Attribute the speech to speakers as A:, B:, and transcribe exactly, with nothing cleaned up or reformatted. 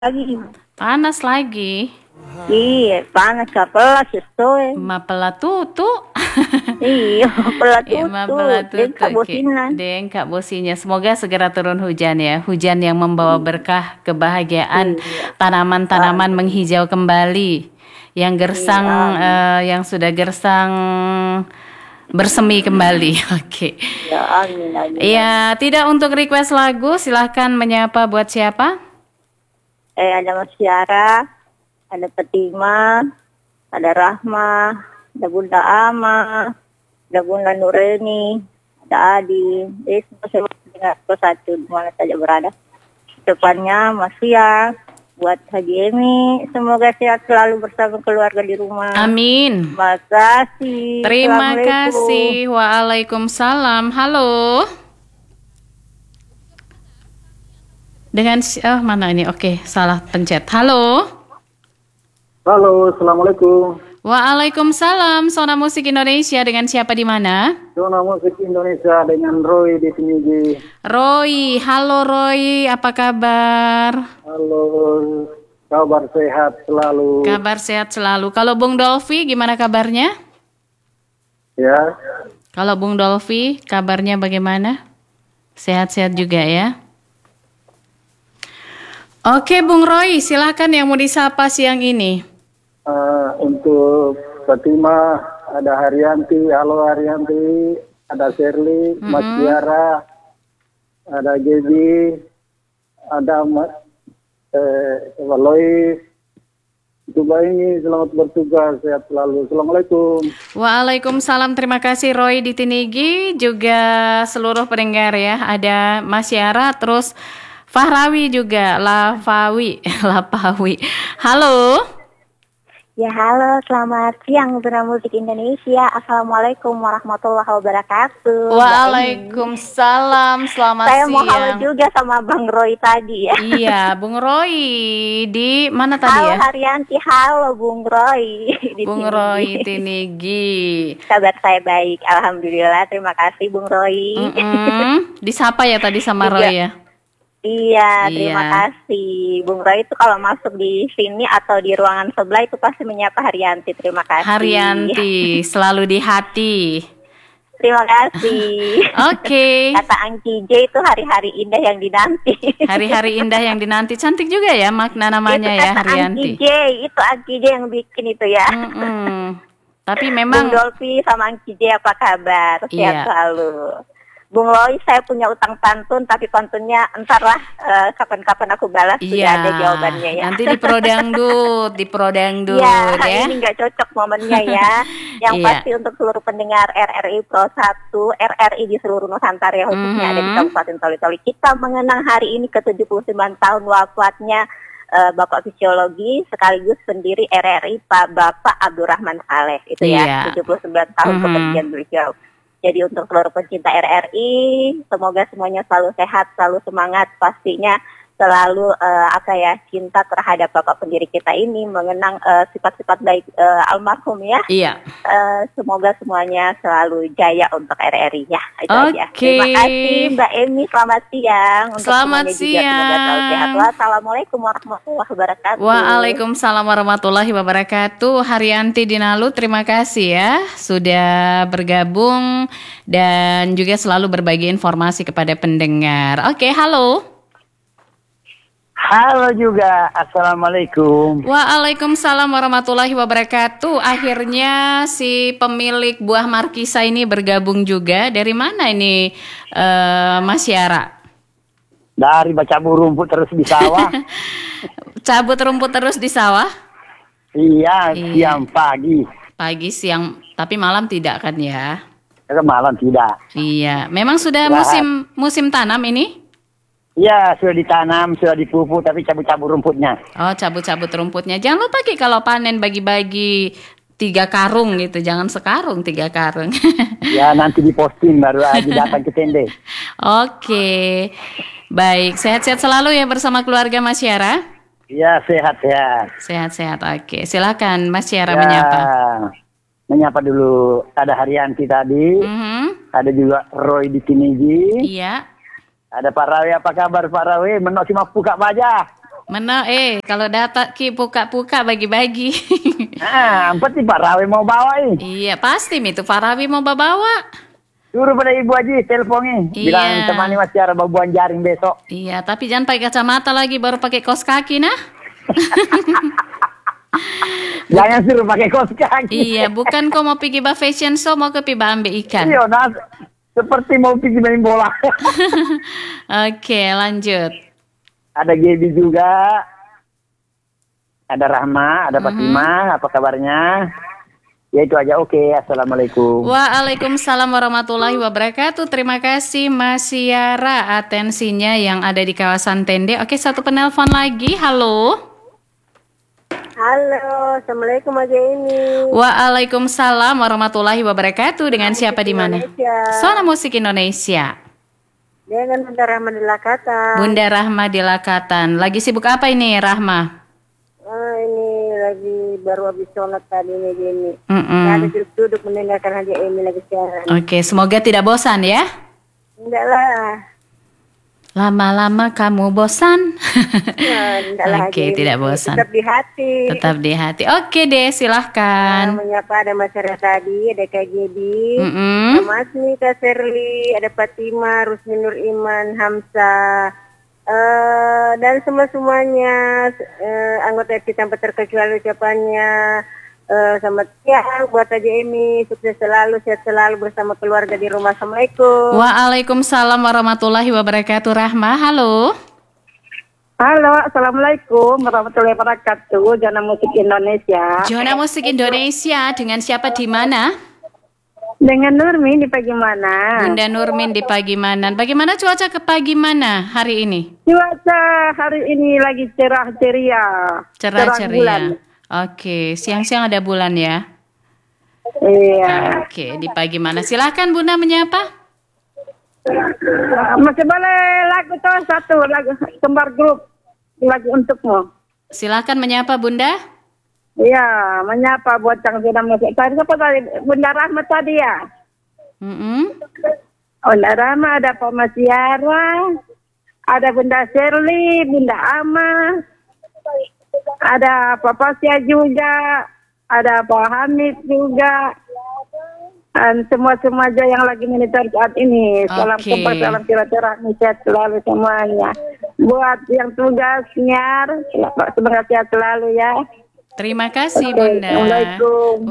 A: Lagi.
B: Panas lagi.
A: Iya, panas kapelas itu.
B: Mapela tutu.
A: Iya, pelat
B: Ya,
A: tutu.
B: mapela tutu.
A: Dengkak bosinan.
B: Dengkak bosinya. Semoga segera turun hujan ya. Hujan yang membawa berkah, kebahagiaan,
A: Iya.
B: tanaman-tanaman menghijau kembali. Yang gersang,
A: Iya,
B: eh, yang sudah gersang bersemi kembali. Oke.
A: Ya, amin, amin.
B: Ya, tidak untuk request lagu, silahkan menyapa buat siapa?
A: Eh, ada Mas Tiara, ada Petima, ada Rahma, ada Bunda Ama, ada Bunda Nureni, ada Adi. Jadi semua dengar satu di mana saja berada. Depannya Mas Sia, buat Haji Emi, semoga sehat selalu bersama keluarga di rumah.
B: Amin.
A: Terima kasih.
B: Terima
A: Assalamualaikum.
B: kasih. Waalaikumsalam. Halo. Dengan si- oh mana ini? Oke, salah pencet. Halo.
C: Halo, Assalamualaikum.
B: Waalaikumsalam. Sona Musik Indonesia, dengan siapa di mana?
C: Zona Musik Indonesia dengan Roy di Tinigi.
B: Roy. Halo Roy, apa kabar?
C: Halo, kabar sehat selalu.
B: Kabar sehat selalu. Kalau Bung Dolfi gimana kabarnya?
C: Ya,
B: Kalau Bung Dolfi kabarnya bagaimana? Sehat-sehat juga ya. Oke Bung Roy, silakan yang mau disapa siang ini.
C: eh, untuk Fatima, ada Haryanti, halo Haryanti, ada Shirley, Mas Tiara, ada Gaby, ada Mas eh, Lois. Coba ini selamat bertugas, sehat selalu. Assalamualaikum.
B: Waalaikumsalam, terima kasih Roy di Tinigi, juga seluruh pendengar ya. Ada Mas Yara, terus Fahrawi juga, Lafawi, Lapawi. Halo.
A: Ya halo, selamat siang Zona Musik Indonesia. Assalamualaikum warahmatullahi wabarakatuh.
B: Waalaikumsalam, selamat
A: Saya
B: siang.
A: mau halo juga sama Bang Roy tadi ya.
B: Iya, Bung Roy di mana tadi
A: Halo
B: ya?
A: Haryanti, halo Bung Roy. Di
B: Bung
A: sini.
B: Roy Tinigi.
A: Kabar saya baik, alhamdulillah. Terima kasih Bung Roy.
B: Mm-mm. Disapa ya tadi sama
A: Juga.
B: Roy ya?
A: Iya, terima
B: Iya.
A: kasih. Bung Roy itu kalau masuk di sini atau di ruangan sebelah itu pasti menyapa Haryanti. Terima kasih.
B: Haryanti, selalu di hati.
A: Terima kasih.
B: Oke.
A: Kata Angki J itu hari-hari indah yang dinanti.
B: Hari-hari indah yang dinanti. Cantik juga ya makna namanya
A: itu
B: ya,
A: kata
B: Haryanti.
A: Angki J, itu Angki J yang bikin itu ya.
B: Mm-mm. Tapi
A: Bung
B: memang
A: Dolfi sama Angki J apa kabar? Sehat
B: Iya.
A: selalu. Bung Roy, saya punya utang pantun, tapi pantunnya entarlah eh, kapan-kapan aku balas, sudah
B: iya.
A: ada jawabannya ya.
B: Nanti di Prodangdut, di Prodangdut
A: Iya,
B: ya.
A: ini nggak cocok momennya ya. Yang
B: Iya.
A: pasti untuk seluruh pendengar R R I Pro satu, R R I di seluruh Nusantara ya, khususnya ada di
B: Mhm.
A: Kabupaten Toli-Toli. Kita mengenang hari ini ke tujuh puluh sembilan tahun wafatnya eh, Bapak Fisiologi sekaligus pendiri R R I Pak Bapak Abdurrahman Saleh. Itu
B: Iya.
A: ya, tujuh puluh sembilan tahun
B: Mhm.
A: kepergian beliau. Jadi untuk seluruh pencinta R R I, semoga semuanya selalu sehat, selalu semangat, pastinya selalu eh, apa ya, cinta terhadap Bapak pendiri kita ini, mengenang eh, sifat-sifat baik eh, almarhum ya.
B: Iya.
A: Eh, semoga semuanya selalu jaya untuk R R I ya. Itu aja.
B: Oke.
A: Terima kasih Mbak Emi, selamat siang. Untuk
B: Selamat
A: semuanya juga semoga selalu sehat.
B: siang.
A: Wassalamualaikum warahmatullahi wabarakatuh.
B: Waalaikumsalam warahmatullahi wabarakatuh. Haryanti Dinalu, terima kasih ya sudah bergabung dan juga selalu berbagi informasi kepada pendengar. Oke, halo.
C: Halo juga, Assalamualaikum.
B: Waalaikumsalam warahmatullahi wabarakatuh. Akhirnya si pemilik buah markisa ini bergabung juga. Dari mana ini eh, Mas Yara?
C: Dari baca rumput terus di sawah.
B: Cabut rumput terus di sawah?
C: iya,
B: Iya.
C: siang pagi.
B: Pagi, siang, tapi malam tidak kan ya?
C: Ke malam tidak.
B: Iya, memang sudah
C: Wah.
B: musim musim tanam ini?
C: Iya, sudah ditanam, sudah dipupuk, tapi cabut-cabut rumputnya.
B: Oh, cabut-cabut rumputnya. Jangan lupa Ki kalau panen bagi-bagi tiga karung gitu, jangan sekarung, tiga karung.
C: Ya, nanti diposting baru aja datang ke tende.
B: Oke, baik, sehat-sehat selalu ya bersama keluarga Mas Yara.
C: Iya, sehat-sehat.
B: Sehat-sehat, oke. Silakan Mas Yara
C: Ya,
B: menyapa.
C: menyapa dulu. Ada Haryanti tadi,
B: Mhm.
C: ada juga Roy di Tinigi.
B: Iya.
C: Ada Pak Rawi, apa kabar Pak Rawi? Menok si mapu kak baja.
B: Mana eh kalau data ki puka-puka bagi-bagi.
C: Ah, empat sih Pak Rawi mau bawa ini.
B: Iya, pasti itu Farawi mau bawa.
C: Suruh pada Ibu Haji teleponnya.
B: Iya.
C: Bilang temani Mas Tiara babuan jaring besok.
B: Iya, tapi jangan pakai kacamata lagi baru pakai kaos kaki nah.
C: Jangan suruh pakai kaos kaki.
B: Iya, bukan kau mau pergi ba fashion show mau ke piba ambil ikan.
C: Iya, nah, seperti mau pergi main bola.
B: Oke, lanjut.
C: Ada Gaby juga. Ada Rahma, ada Fatimah, apa kabarnya? Ya itu aja, oke. Assalamualaikum.
B: Waalaikumsalam warahmatullahi wabarakatuh. Terima kasih Mas Yara atensinya yang ada di kawasan Tende. Oke, satu penelpon lagi. Halo.
A: Halo, Assalamualaikum Aja ini.
B: Waalaikumsalam warahmatullahi wabarakatuh. Dengan siapa di mana? Suara Musik Indonesia.
A: Dengan Bunda Rahma di Lakatan.
B: Bunda Rahma di Lakatan. Lagi sibuk apa ini, Rahma?
A: Ah, ini lagi baru habis sholat tadi nih gini.
B: Mm-mm.
A: Ada duduk-duduk mendengarkan Haji Emi lagi siaran.
B: Oke, semoga tidak bosan ya.
A: Enggak lah.
B: Lama-lama kamu bosan?
A: Ya, enggak lah.
B: Oke,
A: Haji
B: tidak
A: Emi.
B: bosan.
A: Tetap di hati.
B: Tetap di hati. Oke deh,
A: Nah,
B: silahkan.
A: menyapa ada masyarakat tadi, ada Kak Gedi,
B: Mm-mm.
A: ada Masmi, Kak Serli, ada Fatima, Rusmi Nur Iman, Hamzah, eh, dan semua-semuanya eh, anggota kita tanpa terkecuali ucapannya. Eh, selamat siang buat Haji Emi, sukses selalu, sehat selalu bersama keluarga di rumah. Assalamualaikum.
B: Waalaikumsalam warahmatullahi wabarakatuh. Rahma, halo.
A: Halo, Assalamualaikum warahmatullahi wabarakatuh. Jana Musik Indonesia.
B: Zona Musik Indonesia dengan siapa di mana?
A: Dengan Nurmi di Pagimana.
B: Bunda Nurmin di Pagimanan. Bagaimana cuaca ke Pagimana hari ini?
A: Cuaca hari ini lagi cerah ceria.
B: Cerah
A: Terang bulan.
B: ceria. Oke, siang-siang ada bulan ya.
A: Iya.
B: Oke, di Pagimana. Silakan Bunda menyapa.
A: Masih boleh lagu tuh satu lagu kembar grup lagu untukmu.
B: Silakan menyapa Bunda.
A: Iya, menyapa buat yang sudah musik. Tadi siapa tadi? Bunda Rahmat tadi ya.
B: Mm-mm.
A: Bunda Rahmat, ada Pak Mas Yara, ada Bunda Shirley, Bunda Ama, ada Pak Pasya juga, ada Pak Hamid juga. Dan semua-semua aja yang lagi monitor saat ini. Salam
B: Oke.
A: kembar, salam silaturahmi, sehat selalu semuanya. Buat yang tugas nyiar, semoga sehat selalu ya.
B: Terima kasih
A: Oke,
B: Bunda.
A: Assalamualaikum.